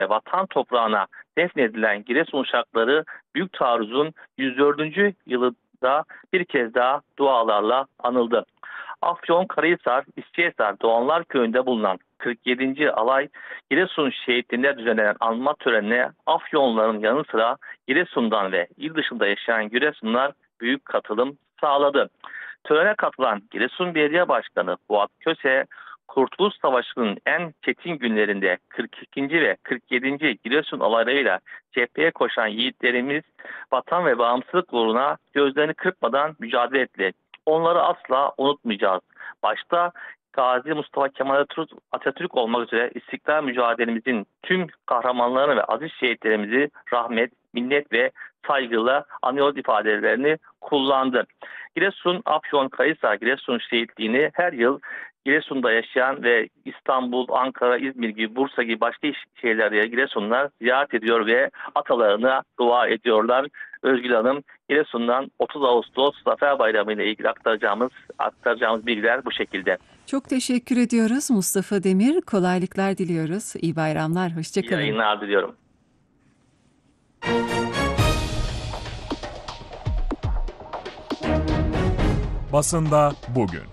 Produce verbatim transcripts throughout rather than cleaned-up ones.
ve vatan toprağına defnedilen Giresun uşakları Büyük Taarruz'un yüz dördüncü yılında bir kez daha dualarla anıldı. Afyonkarahisar, İsçihisar, Doğanlar Köyü'nde bulunan kırk yedinci Alay Giresun şehitliğinde düzenlenen anma törenine Afyonluların yanı sıra Giresun'dan ve il dışında yaşayan Giresunlar büyük katılım sağladı. Törene katılan Giresun Belediye Başkanı Fuat Köse, Kurtuluş Savaşı'nın en çetin günlerinde kırk ikinci ve kırk yedinci Giresun alaylarıyla cepheye koşan yiğitlerimiz vatan ve bağımsızlık uğruna gözlerini kırpmadan mücadele etti. Onları asla unutmayacağız. Başta Gazi Mustafa Kemal Atatürk olmak üzere istiklal mücadelemizin tüm kahramanlarını ve aziz şehitlerimizi rahmet, minnet ve saygıyla anıyoruz ifadelerini kullandı. Giresun, Afyonkarahisar Giresun şehitliğini her yıl Giresun'da yaşayan ve İstanbul, Ankara, İzmir gibi Bursa gibi başka şehirlerde Giresunlar ziyaret ediyor ve atalarına dua ediyorlar. Özgül Hanım, Giresun'dan otuz Ağustos Zafer Bayramı ile ilgili aktaracağımız aktaracağımız bilgiler bu şekilde. Çok teşekkür ediyoruz Mustafa Demir. Kolaylıklar diliyoruz. İyi bayramlar. Hoşçakalın. İyi yayınlar diliyorum. Basında bugün.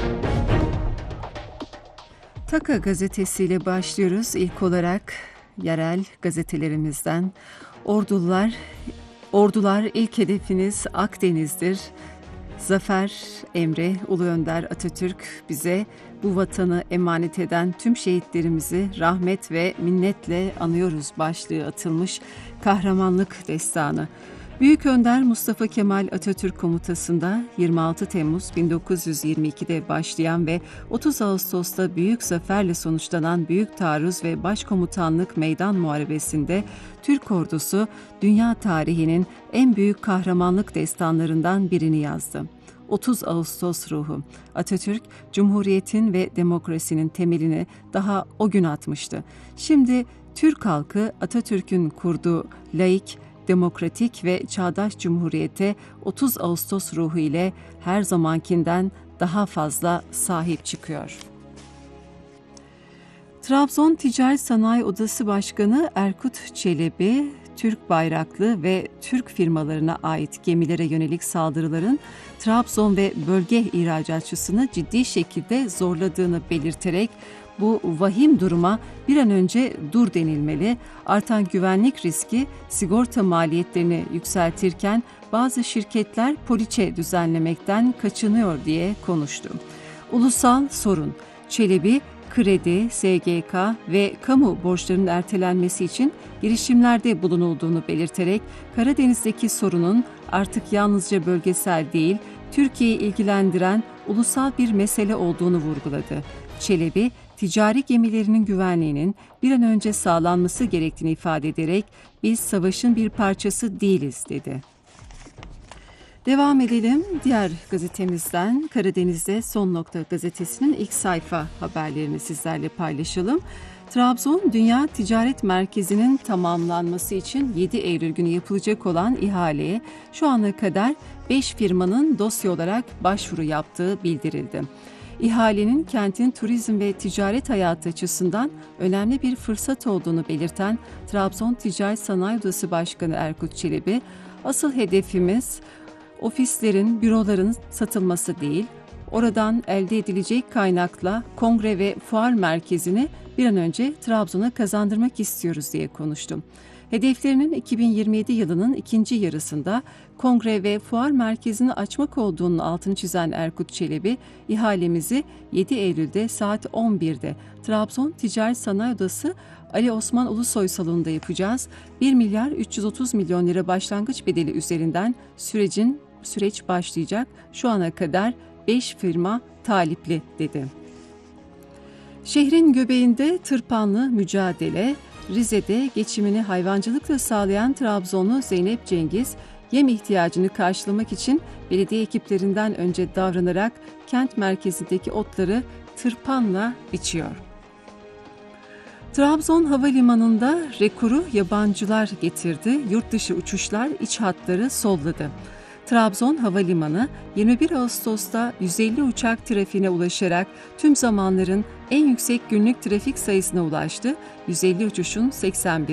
Taka gazetesiyle başlıyoruz. İlk olarak yerel gazetelerimizden. Ordular, ordular ilk hedefiniz Akdeniz'dir. Zafer, emri, Ulu Önder Atatürk bize bu vatanı emanet eden tüm şehitlerimizi rahmet ve minnetle anıyoruz başlığı atılmış kahramanlık destanı. Büyük Önder Mustafa Kemal Atatürk komutasında yirmi altı Temmuz bin dokuz yüz yirmi ikide başlayan ve otuz Ağustos'ta büyük zaferle sonuçlanan Büyük Taarruz ve Başkomutanlık Meydan Muharebesi'nde Türk ordusu dünya tarihinin en büyük kahramanlık destanlarından birini yazdı. otuz Ağustos ruhu. Atatürk, Cumhuriyet'in ve demokrasinin temelini daha o gün atmıştı. Şimdi Türk halkı Atatürk'ün kurduğu laik, demokratik ve çağdaş cumhuriyete otuz Ağustos ruhu ile her zamankinden daha fazla sahip çıkıyor. Trabzon Ticaret Sanayi Odası Başkanı Erkut Çelebi, Türk bayraklı ve Türk firmalarına ait gemilere yönelik saldırıların Trabzon ve bölge ihracatçısını ciddi şekilde zorladığını belirterek bu vahim duruma bir an önce dur denilmeli, artan güvenlik riski sigorta maliyetlerini yükseltirken bazı şirketler poliçe düzenlemekten kaçınıyor diye konuştu. Ulusal sorun. Çelebi, kredi, S G K ve kamu borçlarının ertelenmesi için girişimlerde bulunulduğunu belirterek Karadeniz'deki sorunun artık yalnızca bölgesel değil, Türkiye'yi ilgilendiren ulusal bir mesele olduğunu vurguladı. Çelebi, ticari gemilerinin güvenliğinin bir an önce sağlanması gerektiğini ifade ederek biz savaşın bir parçası değiliz dedi. Devam edelim diğer gazetemizden. Karadeniz'de Son Nokta gazetesinin ilk sayfa haberlerini sizlerle paylaşalım. Trabzon Dünya Ticaret Merkezi'nin tamamlanması için yedi Eylül günü yapılacak olan ihaleye şu ana kadar beş firmanın dosya olarak başvuru yaptığı bildirildi. İhalenin kentin turizm ve ticaret hayatı açısından önemli bir fırsat olduğunu belirten Trabzon Ticaret Sanayi Odası Başkanı Erkut Çelebi, asıl hedefimiz ofislerin, büroların satılması değil, oradan elde edilecek kaynakla kongre ve fuar merkezini bir an önce Trabzon'a kazandırmak istiyoruz diye konuştum. Hedeflerinin iki bin yirmi yedi yılının ikinci yarısında kongre ve fuar merkezini açmak olduğunun altını çizen Erkut Çelebi, ihalemizi yedi Eylül'de saat on birde Trabzon Ticaret Sanayi Odası Ali Osman Ulusoy Salonu'nda yapacağız. bir milyar üç yüz otuz milyon lira başlangıç bedeli üzerinden sürecin süreç başlayacak. Şu ana kadar beş firma talipli dedi. Şehrin göbeğinde tırpanlı mücadele, Rize'de geçimini hayvancılıkla sağlayan Trabzonlu Zeynep Cengiz, yem ihtiyacını karşılamak için belediye ekiplerinden önce davranarak kent merkezindeki otları tırpanla biçiyor. Trabzon Havalimanı'nda rekoru yabancılar getirdi, yurt dışı uçuşlar iç hatları solladı. Trabzon Havalimanı yirmi bir Ağustos'ta yüz elli uçak trafiğine ulaşarak tüm zamanların en yüksek günlük trafik sayısına ulaştı. yüz elli uçuşun seksen bir